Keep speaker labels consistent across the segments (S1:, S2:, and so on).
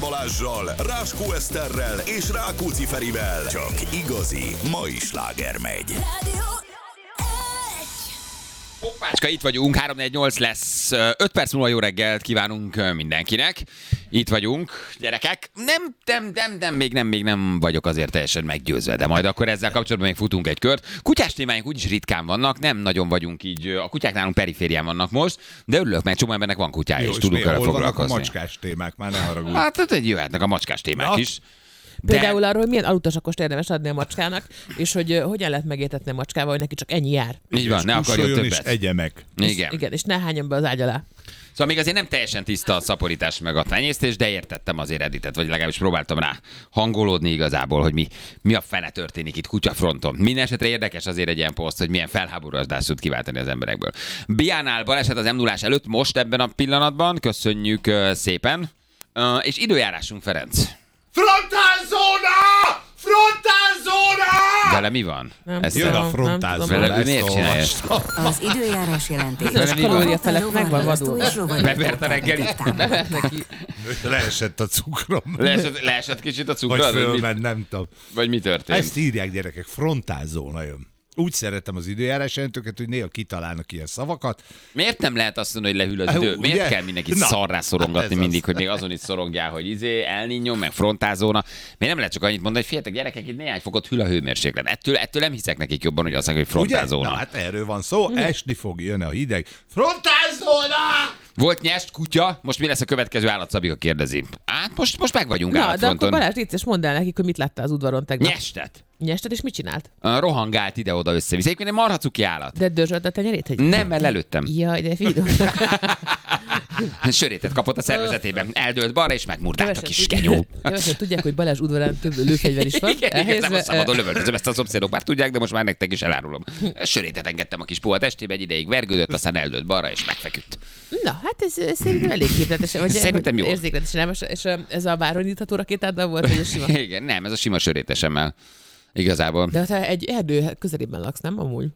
S1: Balázssal, Ráskó Eszterrel és Rákóczi Ferivel. Csak igazi mai sláger megy.
S2: Hoppácska, itt vagyunk, 3-4-8 lesz. 5 perc múlva jó reggelt kívánunk mindenkinek. Itt vagyunk, gyerekek. Még nem vagyok azért teljesen meggyőzve, de majd akkor ezzel kapcsolatban még futunk egy kört. Kutyás témáink úgyis ritkán vannak, nem nagyon vagyunk így, a kutyák nálunk periférián vannak most, de örülök, mert csomó embernek van kutyája, és tudunk vele foglalkozni.
S3: A macskás témák, már ne haragudj.
S2: Hát jöhetnek a macskás témák is.
S4: Például arról, hogy milyen alutasakost érdemes adni a macskának, és hogy hogyan lehet megértetni a macskával, hogy neki csak ennyi jár.
S2: Így van, ne akarjon többet.
S3: És egye meg.
S4: Igen, és ne hányom be az ágy alá.
S2: Szóval még azért nem teljesen tiszta a szaporítás meg a tenyésztés, de értettem azért Editet, vagy legalábbis próbáltam rá hangolódni igazából, hogy mi a fene történik itt kutyafronton. Mindenesetre érdekes azért egy ilyen poszt, hogy milyen felháborodást tud kiváltani az emberekből. Biánál baleset az M0-ás előtt most ebben a pillanatban, köszönjük szépen, és időjárásunk, Ferenc.
S3: Frontálzóna! Frontálzóna!
S2: Vele mi van?
S3: Jön a frontálzóna.
S2: Vele miért csinálja ezt?
S5: Az időjárás jelentés.
S4: Bizonyos kalóriafelek meg van vadul.
S2: Bevert a reggelit?
S4: Bevert neki.
S3: Leesett a cukrom.
S2: Leesett kicsit a cukrod?
S3: Vagy fölment, nem tudom.
S2: Vagy mi történt?
S3: Ezt írják, gyerekek, frontálzóna jön. Úgy szeretem az időjárás jelentőket, hogy néha kitalálnak ilyen szavakat.
S2: Miért nem lehet azt mondani, hogy lehűl az idő? Miért
S3: ugye?
S2: kell mindenkit szarrá szorongatni mindig,
S3: az.
S2: hogy még azon is szorongjál, hogy El Niño, meg frontázóna? Miért nem lehet csak annyit mondani, hogy figyeljetek gyerekek, itt néhány fokot hűl a hőmérséklet. Ettől nem hiszek nekik jobban, hogy azt mondják, hogy frontázóna.
S3: Na hát erről van szó, esni fog, jön a hideg. Frontálzóna!
S2: Volt nyest kutya, most mi lesz a következő állat, Szabika kérdezi. Hát most meg vagyunk
S4: Na, de akkor
S2: állatfronton.
S4: Balázs, légy szíves, mondd el nekik, hogy mit láttál az udvaron tegnap.
S2: Nyestet.
S4: Nyested, és mit csinált?
S2: Rohangált ide-oda össze-vissza. Egyébként egy marha cuki állat.
S4: De dörzsölt a tenyerét? Hogy...
S2: Nem, mert lelőttem.
S4: Jaj, de figyelj.
S2: Sörétet kapott a szervezetében. Eldőlt balra, és megmurdált a kis kenyó.
S4: Kevesen tudják, hogy Balázs udvarán több lőfegyver is van.
S2: Igen, nem szabadon lövöldözöm, ezt a szomszédok már tudják, de most már nektek is elárulom. Sörétet engedtem a kis puha testébe, egy ideig vergődött, aztán eldőlt balra, és megfeküdt.
S4: Na, hát ez szerintem elég képletes.
S2: Szerintem jó.
S4: Érzékletes, nem? És ez a báronyítható rakétáddal volt, vagy a sima?
S2: Igen, nem, ez a sima sörétesemmel. Igazából.
S4: De ha egy erdő közelében laksz, nem amúgy?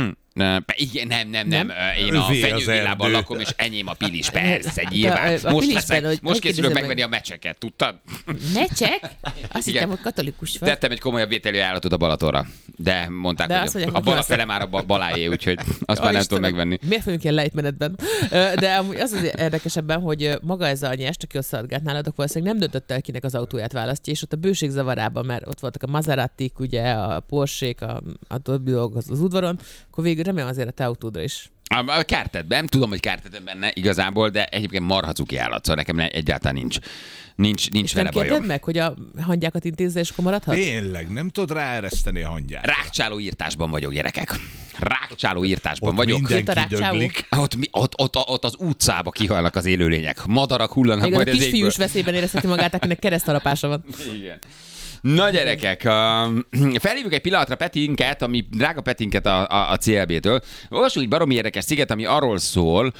S2: Igen, nem. Én a fenyővillában lakom, és enyém a pilis, persze, nyilván. Most készülök megvenni a mecseket, tudtad?
S4: Mecsek? Azt hittem, hogy katolikus vagy.
S2: Tettem egy komolyabb vételű állatot a Balatonra, de mondták,
S4: de
S2: hogy a bal fele már a balájé, úgyhogy azt már nem tudom megvenni.
S4: Miért fogunk ilyen lejtmenetben? De amúgy az érdekesebben, hogy maga ez a nyest, aki összeadgált nálatok, valószínűleg nem döntött el, kinek az autóját választja, és ott a bőség zavarában, mert ott voltak a Maseratik, ugye, a Porsche-k, a többi dolgok az udvaron, akkor végül remélem azért a te autódra is.
S2: A kártetben, nem tudom, hogy kártetem benne igazából, de egyébként marha cuki állat, szóval nekem egyáltalán nincs vele
S4: nem
S2: bajom.
S4: kérded meg, hogy a hangyákat intézze, és akkor maradhat?
S3: Tényleg, nem tudod ráereszteni a hangyát.
S2: Rákcsáló írtásban vagyok, gyerekek. Rákcsáló írtásban
S3: ott
S2: vagyok.
S3: Mindenki döglik.
S2: Ott az utcába kihalnak az élőlények. Madarak hullanak
S4: még
S2: majd
S4: a
S2: az égből.
S4: kisfiús veszélyben érezheti magát, akinek keresztharapása van.
S2: Igen. Na gyerekek, felhívjuk egy pillanatra Petinket, drága Petinket a CLB-től. Olvasunk egy baromi érdekes sziget, ami arról szól,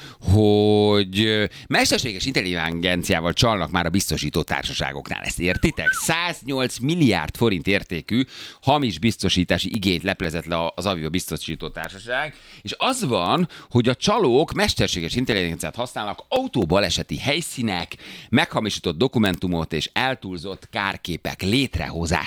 S2: hogy mesterséges intelligenciával csalnak már a biztosító társaságoknál. Ezt értitek? 108 milliárd forint értékű hamis biztosítási igényt leplezett le az Avio biztosító társaság, és az van, hogy a csalók mesterséges intelligenciát használnak autóbaleseti helyszínek, meghamisított dokumentumot és eltúlzott kárképek létrehozására.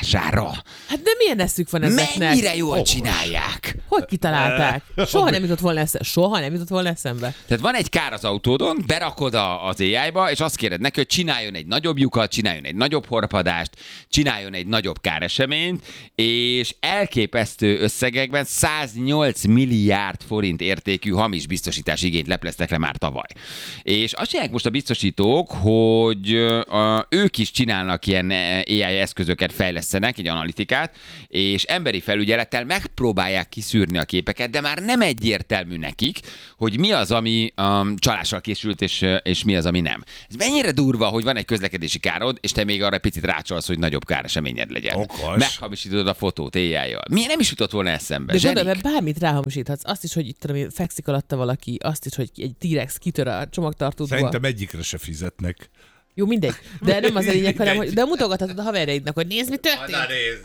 S4: Hát de milyen eszük van ezeknek?
S2: Mennyire jól csinálják?
S4: Hogy kitalálták? Soha nem jutott volna eszembe.
S2: Tehát van egy kár az autódon, berakod az AI-ba, és azt kéred neki, hogy csináljon egy nagyobb lyukat, csináljon egy nagyobb horpadást, csináljon egy nagyobb káreseményt, és elképesztő összegekben 108 milliárd forint értékű hamis biztosítási igényt lepleztek le már tavaly. És azt csinálják most a biztosítók, hogy ők is csinálnak ilyen AI eszközöket, fejlesztenek, egy analitikát, és emberi felügyelettel megpróbálják kiszűrni a képeket, de már nem egyértelmű nekik, hogy mi az, ami csalással készült, és mi az, ami nem. Ez mennyire durva, hogy van egy közlekedési károd, és te még arra picit rácsolsz, hogy nagyobb káreseményed legyen.
S3: Okos.
S2: Meghamisítod a fotót AI-jal. Miért nem is jutott volna eszembe?
S4: De gondolom, mert bármit ráhamisíthatsz. Azt is, hogy itt tudom, fekszik alatta valaki, azt is, hogy egy T-rex kitör a csomagtartódból.
S3: Szerintem egyikre se fizetnek.
S4: Jó, mindegy. De nem az a lényeg, hanem hogy de mutogathatod a haverjaidnak, hogy nézd, mi történt.
S3: Na nézd.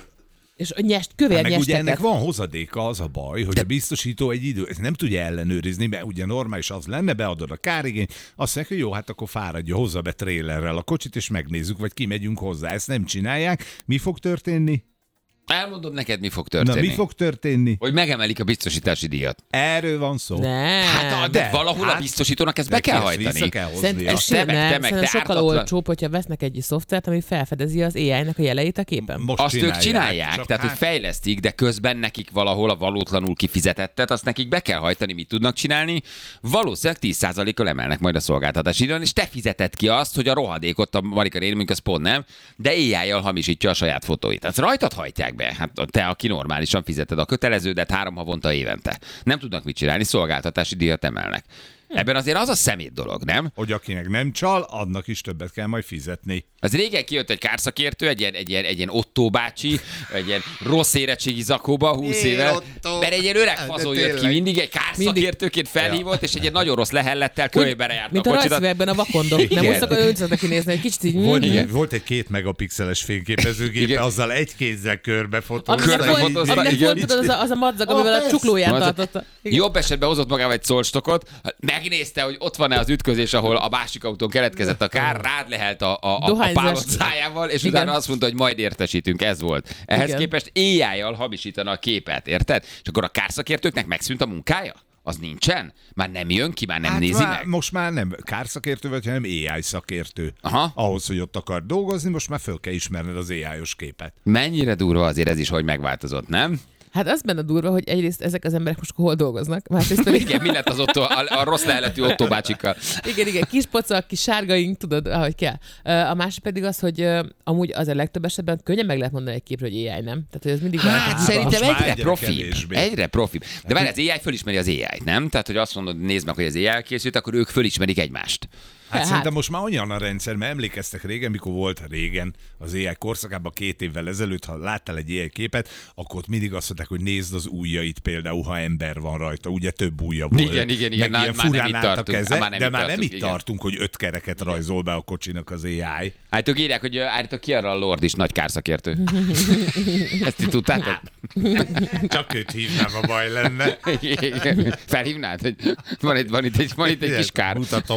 S4: És kövér
S3: meg ugye ennek
S4: nyesteket.
S3: van hozadéka, az a baj, hogy a biztosító egy idő, ezt nem tudja ellenőrizni, mert ugye normális az lenne, beadod a kárigényt, azt mondják, hogy jó, hát akkor fáradja, hozza be trélerrel a kocsit, és megnézzük, vagy kimegyünk hozzá. Ezt nem csinálják. Mi fog történni?
S2: Elmondom neked, mi fog történni.
S3: Na, mi fog történni?
S2: Hogy megemelik a biztosítási díjat.
S3: Erről van szó.
S4: Nem.
S2: Hát, de valahol a biztosítónak ezt be kell hajtani.
S3: Vissza kell hozni.
S4: Szerintem
S2: te
S4: sokkal
S2: ártatlan-
S4: olcsóbb, hogyha vesznek egy szoftvert, ami felfedezi az AI-nek a jeleit a képen.
S3: Most
S2: Azt ők csinálják,
S3: csak
S2: tehát hogy fejlesztik, de közben nekik valahol a valótlanul kifizetettet, azt nekik be kell hajtani, mit tudnak csinálni. Valószínűleg 10%-kal emelnek majd a szolgáltatási díjon, és te fizeted ki azt, hogy a rohadékot a Marika néni, az pont nem, de AI-jal hamisítja a saját fotóit. Hát rajtad hajtják be. Hát te, aki normálisan fizeted a köteleződet 3 havonta évente. Nem tudnak mit csinálni, szolgáltatási díjat emelnek. Ebben azért az a szemét dolog, nem?
S3: hogy akinek nem csal, annak is többet kell majd fizetni.
S2: Az régen kijött egy kárszakértő, egy ilyen Otto bácsi, egy ilyen rossz érettségi zakóba 20 éve, mert egy ilyen öreg fazon jött ki mindig, egy kárszakértőként felhívott, és egy ilyen nagyon rossz lehellettel kölybe járt
S4: Mint
S2: a
S4: a
S2: kocsidat.
S4: rajzszövegben a vakondok. Nem úgy szokott kinézni, egy kicsit így...
S3: Volt egy 2 megapixeles fényképezőgépe,
S2: Igen.
S3: azzal egy kézzel körbefotózta.
S2: Körbefotózta,
S4: Aminek
S2: igen.
S4: volt tudod, az a madzag, amivel a csuklóját tartotta. Igen.
S2: Jobb esetben hozott magával egy szolstokot, megnézte, hogy ott van-e az ütközés, ahol a másik autón keletkezett a kár, rád lehelt a
S4: Dohányzás.
S2: pálocájával, és
S4: Igen.
S2: utána azt mondta, hogy majd értesítünk, ez volt. Ehhez
S4: Igen.
S2: képest AI-jal hamisítana a képet, érted? És akkor a kárszakértőknek megszűnt a munkája? Az nincsen? Már nem jön ki, már nem nézi meg?
S3: Most már nem kárszakértő vagy, hanem AI szakértő.
S2: Aha.
S3: Ahhoz, hogy ott akar dolgozni, most már föl kell ismerned az AI-os képet.
S2: Mennyire durva azért ez is, hogy megváltozott, nem?
S4: Hát az benne durva, hogy egyrészt ezek az emberek most hol dolgoznak, másrészt pedig...
S2: Igen, mi lett az Otto, a rossz leheletű Otto bácsikkal?
S4: Igen, kis pocak, kis sárgaink, tudod, ahogy kell. A másik pedig az, hogy amúgy az a legtöbb esetben könnyen meg lehet mondani egy képről, hogy AI, nem? Tehát, hogy ez mindig
S2: Hát
S4: változik.
S2: szerintem
S3: most már
S2: egyre
S3: egyre
S2: profibb.
S3: kevésbé.
S2: Egyre profibb. De várj, az AI fölismeri az AI-t, nem? Tehát, hogy azt mondod, nézd meg, hogy az AI készült, akkor ők fölismerik egymást.
S3: Hát szerintem most már olyan a rendszer, mert emlékeztek régen, mikor volt régen az AI korszakában 2 évvel ezelőtt, ha láttál egy AI képet, akkor ott mindig azt mondták, hogy nézd az ujjait például, ha ember van rajta, ugye több ujja volt.
S2: Igen,
S3: Meg
S2: már
S3: ilyen
S2: nem
S3: furán
S2: itt
S3: állt a
S2: tartunk.
S3: keze,
S2: Már nem
S3: de
S2: itt
S3: már nem
S2: tartunk,
S3: itt
S2: igen.
S3: tartunk, hogy 5 kereket rajzol be a kocsinak az AI.
S2: Hát ők írják, hogy állítok ki arra a Lord is nagy kárszakértő. Ezt ti tudtátok?
S3: Csak őt hívnám, a baj lenne.
S2: Felhívnád, hogy van itt egy kis kár.
S3: Mutatom.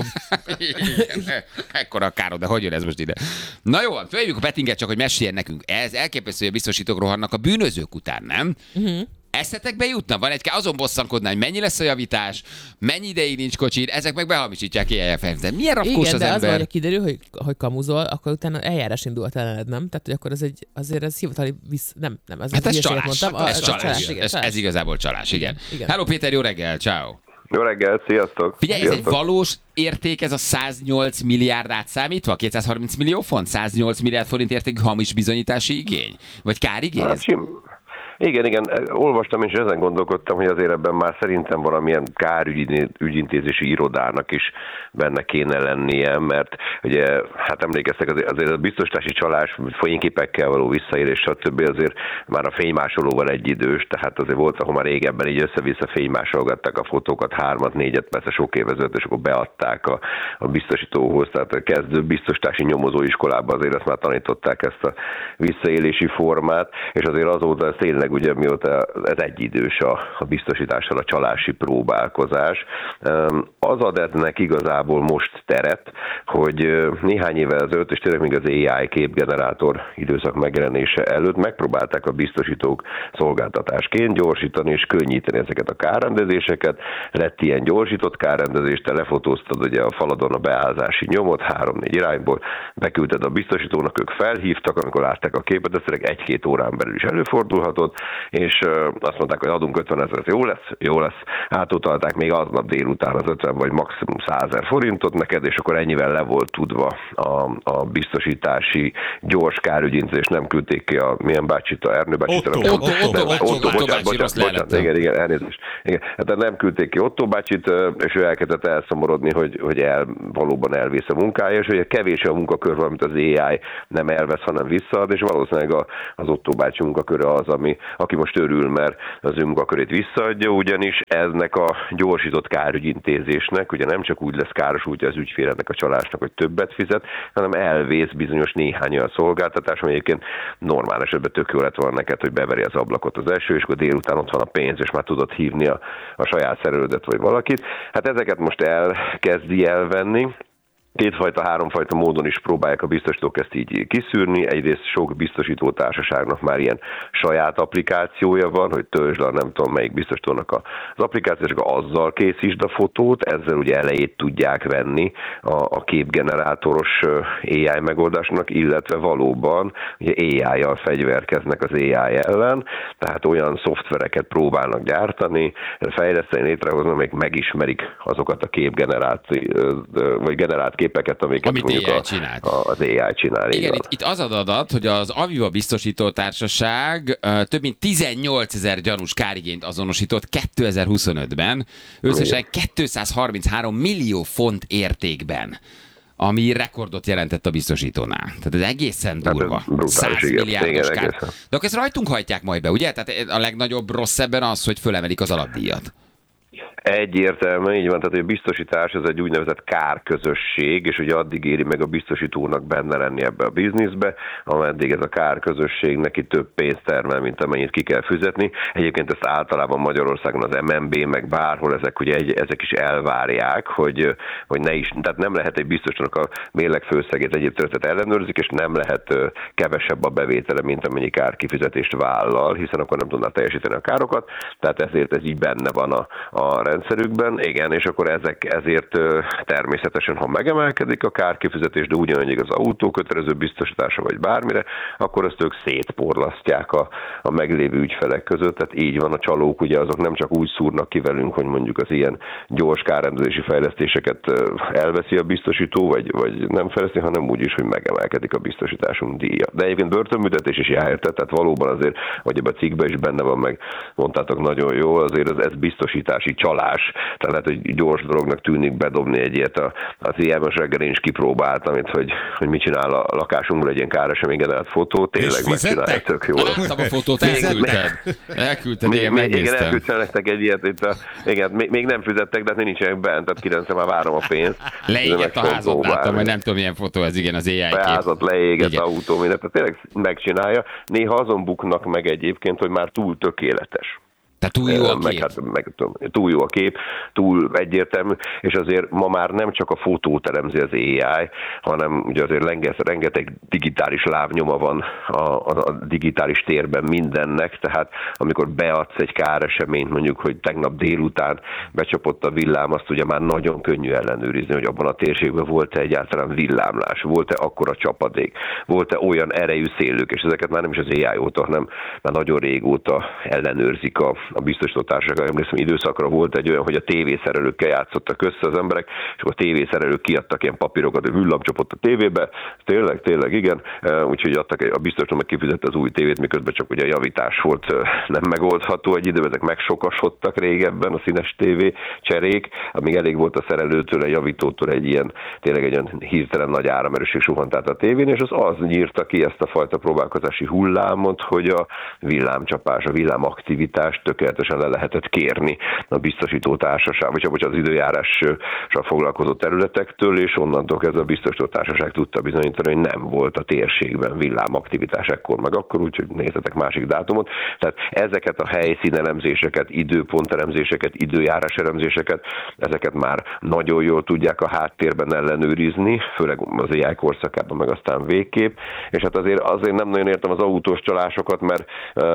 S2: Ekkora a károd, de hogy jön ez most ide? Na jó, följövjük a Pettinget, csak hogy meséljen nekünk. Ez elképesztő, hogy a biztosítók rohannak a bűnözők után, nem? Eszetekbe jutna? Van azon bosszankodnál, hogy mennyi lesz a javítás, mennyi ideig nincs kocsid, ezek meg behamisítják ilyen. De milyen rafkós
S4: Igen,
S2: az
S4: de az
S2: ember?
S4: van, hogy kiderül, hogy kamuzol, akkor utána eljárás indult ellened, nem? Tehát, hogy akkor azért ez hivatali nem, ez
S2: Hát ez
S4: hülyeséget
S2: csalás.
S4: mondtam.
S2: Ez csalás.
S4: Igen,
S2: Ez igazából csalás, igen.
S4: Igen.
S2: Hello Péter, jó reggel, ciao.
S6: Jó reggel, sziasztok!
S2: Figyelj, ez egy
S6: Sziasztok.
S2: valós érték, ez a 108 milliárd átszámítva? 230 millió font? 108 milliárd forint értékű hamis bizonyítási igény? Vagy kárigény?
S6: Hát, igen, olvastam és ezen gondolkodtam, hogy azért ebben már szerintem valamilyen kárügyintézési irodának is benne kéne lennie, mert ugye, hát emlékeztek, azért a biztosítási csalás, fényképekkel való visszaélés, stb. Azért már a fénymásolóval egyidős, tehát azért volt, ahol már régebben így össze-vissza fénymásolgatták a fotókat, 3-4, persze sok évezőt, és akkor beadták a biztosítóhoz, tehát a kezdő biztosítási nyomozóiskolában azért ezt már tanították, ezt a visszaélési formát, és azért azóta ez tényleg ugye mióta ez egyidős a biztosítással a csalási próbálkozás. Az ad ennek igazából most teret, hogy néhány évvel ezelőtt, és tényleg még az AI képgenerátor időszak megjelenése előtt megpróbálták a biztosítók szolgáltatásként gyorsítani és könnyíteni ezeket a kárrendezéseket. Lett ilyen gyorsított kárrendezés, te lefotóztad ugye a faladon a beállzási nyomot 3-4 irányból, beküldted a biztosítónak, ők felhívtak, amikor látták a képet, ez tényleg 1-2 órán belül is előfordulhatott, és azt mondták, hogy adunk 50 000, jó lesz, átutalták még aznap délután az 50 vagy maximum 100 000 forintot neked, és akkor ennyivel le volt tudva a biztosítási gyors kárügyintézés, nem küldték ki a milyen bácsit, a Ernő bácsit.
S2: Otto bácsi rossz lehelettel.
S6: Igen, elnézést. Igen. Hát nem küldték ki Otto bácsit, és ő elkezdett elszomorodni, hogy valóban elvész a munkája, és hogy kevés a munkakör, amit az AI nem elvesz, hanem visszaad, és valószínűleg az Otto bácsi munkaköre az, ami aki most örül, mert az ő munkakörét visszaadja, ugyanis eznek a gyorsított kárügyintézésnek ugye nem csak úgy lesz károsultja az ügyfélnek, a csalásnak, hogy többet fizet, hanem elvész bizonyos néhány olyan szolgáltatás, ami egyébként normál esetben tök jó lett volna neked, hogy beveri az ablakot az eső, és akkor délután ott van a pénz, és már tudod hívni a saját szerelődet vagy valakit. Hát ezeket most elkezdi elvenni. Háromfajta módon is próbálják a biztosítók ezt így kiszűrni. Egyrészt sok biztosító társaságnak már ilyen saját applikációja van, hogy töltsd le, nem tudom melyik biztosítónak az applikáció, és akkor azzal készítsd a fotót, ezzel ugye elejét tudják venni a képgenerátoros AI megoldásnak, illetve valóban ugye AI-jal fegyverkeznek az AI ellen, tehát olyan szoftvereket próbálnak gyártani, fejleszteni, létrehozni, amelyek megismerik azokat a vagy generált képeket, amiket
S2: amit
S6: mondjuk az AI csinál.
S2: Igen, itt az az adat, hogy az Aviva biztosító társaság több mint 18 000 gyanús kárigényt azonosított 2025-ben, összesen 233 millió font értékben, ami rekordot jelentett a biztosítónál. Tehát ez egészen durva. 100 milliárdos kár. De akkor ezt rajtunk hajtják majd be, ugye? Tehát a legnagyobb rossz ebben az, hogy fölemelik az alapdíjat.
S6: Egyértelműen így van, tehát a biztosítás ez egy úgynevezett kárközösség, és ugye addig éri meg a biztosítónak benne lenni ebbe a bizniszbe, ameddig ez a kárközösség neki több pénzt termel, mint amennyit ki kell fizetni. Egyébként ezt általában Magyarországon az MNB, meg bárhol ezek is elvárják, hogy ne is, tehát nem lehet egy biztosítónak a mérlegfőszegét egyéb területet ellenőrzik, és nem lehet kevesebb a bevétele, mint amennyi kárkifizetést vállal, hiszen akkor nem tudná teljesíteni a károkat, tehát ezért ez így benne van a rendszerükben, igen, és akkor ezért természetesen, ha megemelkedik a kárkifizetés, de ugyanannyi az autó kötelező biztosítása vagy bármire, akkor ezt ők szétporlasztják a meglévő ügyfelek között, tehát így van, a csalók ugye azok nem csak úgy szúrnak ki velünk, hogy mondjuk az ilyen gyors kárrendezési fejlesztéseket elveszi a biztosító, vagy nem fejleszti, hanem úgy is, hogy megemelkedik a biztosításunk díja. De egyébként börtönbüntetés is jár, tehát valóban azért, vagy ebben a cikkben is benne van, meg mondtátok nagyon jó, azért ez biztosítási csalás. Tehát lehet, hogy gyors dolognak tűnik bedobni egy ilyet. Az ilyen most reggel én is kipróbáltam, hogy mit csinál a lakásunkból egy ilyen káresemény generált fotó. Tényleg megcsinálja, tök jól.
S2: Láttam a fotót, elküldted, igen, megnéztem.
S6: Igen, elküldtem nektek egy ilyet, igen, még nem fizettek, de hát nincsenek bent, tehát 9-re már várom a pénzt.
S2: Leégett a házat, láttam, hogy nem tudom, milyen fotó ez, igen, az AI kép.
S6: A házat leégett, autó, mindent, tehát tényleg megcsinálja. Néha azon buknak meg egyébként, hogy már túl tökéletes.
S2: Tehát túl jó a kép.
S6: Túl jó a kép, túl egyértelmű, és azért ma már nem csak a fotót elemzi az AI, hanem ugye azért rengeteg digitális lábnyoma van a digitális térben mindennek, tehát amikor beadsz egy káreseményt, mondjuk, hogy tegnap délután becsapott a villám, azt ugye már nagyon könnyű ellenőrizni, hogy abban a térségben volt-e egyáltalán villámlás, volt-e akkora csapadék, volt-e olyan erejű szélők, és ezeket már nem is az AI óta, hanem már nagyon régóta ellenőrzik a biztosító társaság. Emlékszem, időszakra volt egy olyan, hogy a tévészerelőkkel játszottak össze az emberek, és akkor a tévészerelők kiadtak ilyen papírokat, hogy villamcsapott a tévébe. Tényleg, igen. Úgyhogy a biztosító meg kifizette az új tévét, miközben csak ugye a javítás volt nem megoldható. Egy időben ezek megsokasodtak régebben, a színes tévé cserék, amíg elég volt a szerelőtől, a javítótól egy ilyen hirtelen nagy áramerőség suhant át a tévén, és az nyírta ki ezt a fajta próbálkozási hullámot, hogy a villámcsapás, a villámaktivitás tökéletesen le lehetett kérni a biztosító társaság, vagy az időjárással foglalkozó területektől, és onnantól kezdve a biztosító társaság tudta bizonyítani, hogy nem volt a térségben villámaktivitás ekkor meg akkor, úgyhogy nézzetek másik dátumot. Tehát ezeket a helyszínelemzéseket, időpontelemzéseket, időjáráselemzéseket, ezeket már nagyon jól tudják a háttérben ellenőrizni, főleg az AI korszakában, meg aztán végképp, és hát azért nem nagyon értem az autós csalásokat, mert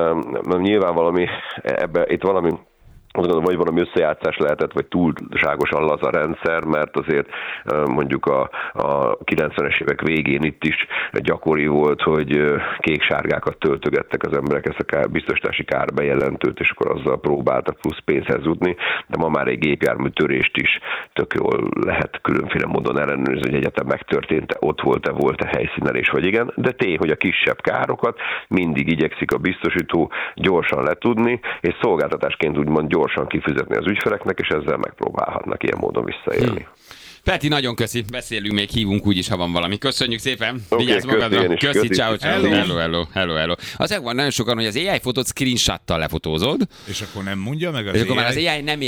S6: nyilván itt valami azt gondolom, vagy valami összejátszás lehetett, vagy túlságosan laza rendszer, mert azért mondjuk a 90-es évek végén itt is gyakori volt, hogy kék-sárgákat töltögettek az emberek ezt a biztosítási kárbejelentőt, és akkor azzal próbáltak plusz pénzhez jutni, de ma már egy gépjármű törést is tök jól lehet különféle módon ellenőrizni, hogy egyetem megtörtént, ott volt-e helyszínelés, vagy igen, de tény, hogy a kisebb károkat mindig igyekszik a biztosító gyorsan letudni, és szolgáltatásként úgymond gyorsan kifizetni az ügyfeleknek, és ezzel megpróbálhatnak ilyen módon visszaélni.
S2: Peti, nagyon köszi. Beszélünk még, hívunk úgyis, ha van valami. Köszönjük szépen.
S6: Oké,
S2: Vigyázz
S6: köszi,
S2: magadra.
S6: én is.
S2: Köszi,
S6: Köszi.
S2: ciao, ciao.
S3: Hello.
S2: Hello. Azért van nagyon sokan, hogy az AI fotót screenshottal lefotózod,
S3: És akkor nem mondja meg az
S2: és akkor már
S3: AI?
S2: az AI nem